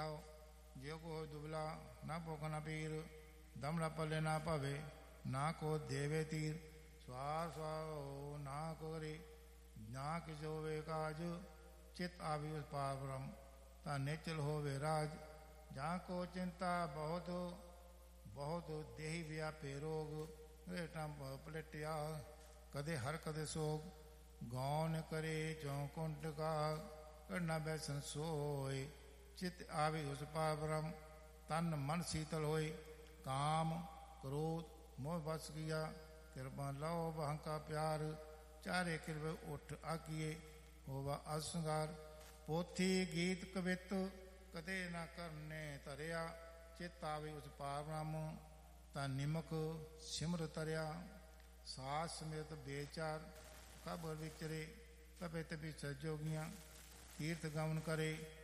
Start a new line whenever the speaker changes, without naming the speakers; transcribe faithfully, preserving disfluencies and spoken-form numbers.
ਰਹਾਓ। ਜੇ ਕੋ ਦੁਬਲਾ ਨਾ ਭੁੱਖ ਨਾ ਪੀਰ, ਦਮੜਾ ਪੱਲੇ ਨਾ ਭਾਵੇ, ਨਾ ਕੋ ਦੇਵੇ ਤੀਰ। ਸਵਾਰ ਸਵਾਰੋ ਨਾ ਕੋ ਕਰੇ, ਨਾ ਕਿਸ ਹੋਵੇ ਕਾਜ, ਚਿਤ ਆਵੀ ਉਸ ਪਾਰ ਬ੍ਰਹਮ, ਤਾਂ ਨਿਚਲ ਹੋਵੇ ਰਾਜ। ਜਾਂ ਕੋ ਚਿੰਤਾ ਬਹੁਤ, ਬਹੁਤ ਦੇਹੀ ਵਿਆਪੇ ਰੋਗ, ਰੇਟਾਂ ਪਲਟਿਆ ਕਦੇ ਹਰ ਕਦੇ ਸੋਗ। ਗੌਨ ਕਰੇ ਚੌ ਕੁੰਟ ਕਾ, ਕਰਨਾ ਬੈਸਨ ਸੋਏ, ਚਿਤ ਆਵੇ ਉਸ ਪਾਰ ਬ੍ਰਹਮ, ਤਨ ਮਨ ਸੀਤਲ ਹੋਏ। ਕਾਮ ਕ੍ਰੋਧ ਮੋਹ ਬਸ ਕੀਆ, ਕਿਰਪਾ ਲੋਭ ਅਹੰਕਾਰ ਪਿਆਰ, ਚਾਰੇ ਕਿਰਪੇ ਉਠ ਆਕੀਏ, ਹੋਵਾ ਅਸੰਗਾਰ। ਪੋਥੀ ਗੀਤ ਕਵਿਤ ਕਦੇ ਨਾ ਕਰਨੇ ਧਰਿਆ, ਚਿਤ ਆਵੇ ਉਸ ਪਾਰ ਬ੍ਰਹਮ, ਤਾਂ ਨਿਮਕ ਸਿਮਰ ਤਰਿਆ। ਸਾਸ ਸਮੇਤ ਬੇਚਾਰ ਕਬਰ ਵਿਚਰੇ, ਤਪੇ ਤਪੀ ਸਜੋਗੀਆਂ, ਤੀਰਥ ਗਮਨ ਕਰੇ